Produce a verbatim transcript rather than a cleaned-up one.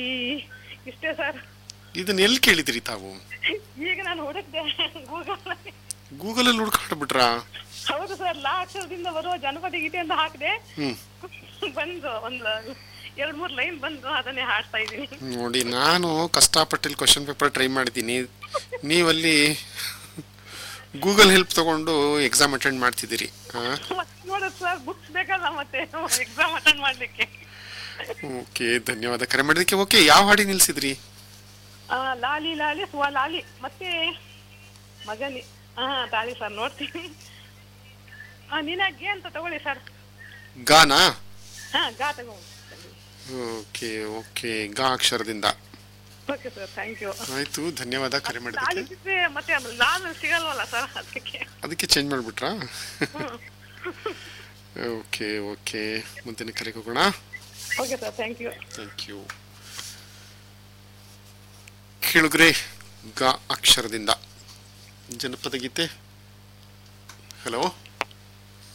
ಇಷ್ಟೇ ಸರ್. ಇದನ್ನ ಎಲ್ಲಿ ಕೇಳಿದ್ರಿ ತಾವು? ಈಗ ನಾನು ಹುಡುಕ್ದೆ ಗೂಗಲ್. ಗೂಗಲ್ ಅಲ್ಲಿ ಹುಡುಕಾಡ್ಬಿಟ್ರಾ? ಹೌದು ಸರ್, ಲಾ ಅಕ್ಷರದಿಂದ ಬರುವ ಜನಪದ ಗೀತೆ ಅಂತ ಹಾಕಿದೆ. ಹ್ಮ್, ಬಂದು ಒಂದು ಎರಡ್ ಮೂರ್ ಲೈನ್ ಬಂದು ಅದನ್ನೇ ಹಾಡ್ತಾ ಇದ್ದೀನಿ. ನೋಡಿ, ನಾನು ಕಷ್ಟಪಟ್ಟು ಕ್ವಶನ್ ಪೇಪರ್ ಟ್ರೈ ಮಾಡಿದ್ದೀನಿ, ನೀವಲ್ಲಿ ಗೂಗಲ್ ಹೆಲ್ಪ್ ತಗೊಂಡು ಎಕ್ಸಾಮ್ ಅಟೆಂಡ್ ಮಾಡ್ತಿದ್ದೀರಿ. ನೋಡೋದು ಸರ್, ಬುಕ್ಸ್ ಬೇಕಲ್ಲ ಮತ್ತೆ ಎಕ್ಸಾಮ್ ಅಟೆಂಡ್ ಮಾಡ್ಲಿಕ್ಕೆ. ಓಕೆ, ಧನ್ಯವಾದ ಕರೆ ಮಾಡಿದಕ್ಕೆ. ಓಕೆ, ಯಾವ ಹಾಡಿ ನಿಲ್ಸಿದ್ರಿ? ಲಾಲಿ ಲಾಲಿ ಸುವ ಲಾಲಿ ಮತ್ತೆ ಮಗನಿ. ಹಾ ತಾಳಿ ಸರ್, ನೋಡ್ತೀನಿ. ನೀನಾಗೆ ಅಂತ ತಗೊಳ್ಳಿ ಸರ್. ಗಾನಾ? ಹಾ, ಗಾ ತಗೊಂಡು. ಓಕೆ ಓಕೆ, ಗಾ ಅಕ್ಷರದಿಂದ. Okay sir, thank you. ಆಯ್ತು, ಧನ್ಯವಾದ ಕರೆ ಮಾಡಿದಕ್ಕೆ. ಮತ್ತೆ ಲಾಲ್ ಸಿಗಲ್ವಲ್ಲ ಸರ್, ಅದಕ್ಕೆ ಅದಕ್ಕೆ ಚೇಂಜ್ ಮಾಡ್ಬಿಟ್ರಾ? ಓಕೆ ಓಕೆ, ಮುಂದಿನ ಕರೆಗೆ ಹೋಗೋಣ. Okay sir, thank you. Thank you. ಕೇಳುಗ್ರೆ, ಗ ಅಕ್ಷರದಿಂದ ಜನಪದ ಗೀತೆ. ಹಲೋ.